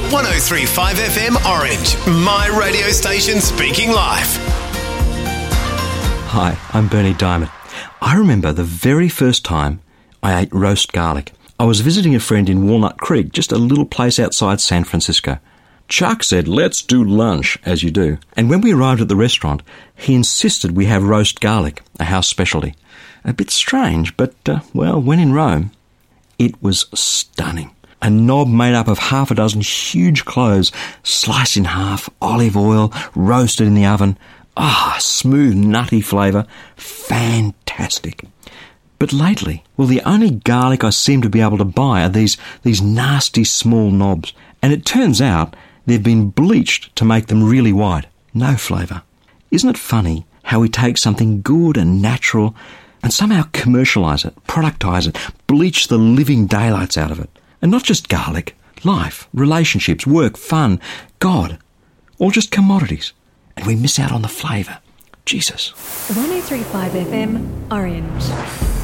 103.5 FM Orange, my radio station speaking life. Hi, I'm Bernie Diamond. I remember the very first time I ate roast garlic. I was visiting a friend in Walnut Creek, just a little place outside San Francisco. Chuck said, "Let's do lunch," as you do. And when we arrived at the restaurant, he insisted we have roast garlic, a house specialty. A bit strange, but, when in Rome, it was stunning. A knob made up of half a dozen huge cloves, sliced in half, olive oil, roasted in the oven. Smooth, nutty flavour. Fantastic. But lately, the only garlic I seem to be able to buy are these nasty small knobs. And it turns out they've been bleached to make them really white. No flavour. Isn't it funny how we take something good and natural and somehow commercialise it, productise it, bleach the living daylights out of it? And not just garlic, life, relationships, work, fun, God, all just commodities. And we miss out on the flavour. Jesus. 103.5 FM Orange.